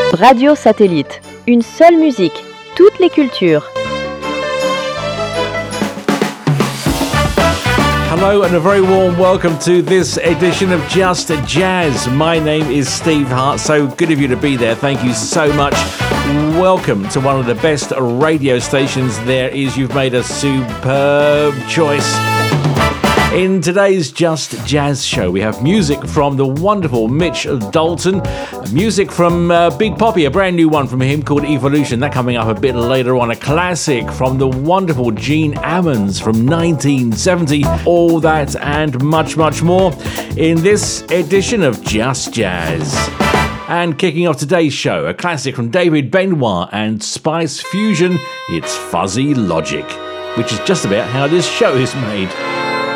Radio Satellite, une seule musique, toutes les cultures. Hello and a very warm welcome to this edition of Just Jazz. My name is Steve Hart, so good of you to be there. Thank you so much. Welcome to one of the best radio stations there is. You've made a superb choice. In today's Just Jazz show, we have music from the wonderful Mitch Dalton, music from Big Poppy, a brand new one from him called Evolution, that coming up a bit later on, a classic from the wonderful Gene Ammons from 1970, all that and much, much more in this edition of Just Jazz. And kicking off today's show, a classic from David Benoit and Spice Fusion, it's Fuzzy Logic, which is just about how this show is made.